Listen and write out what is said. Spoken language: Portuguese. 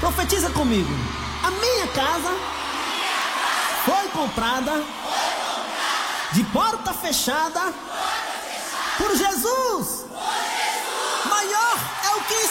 Profetiza comigo. A minha casa foi comprada de porta fechada por Jesus.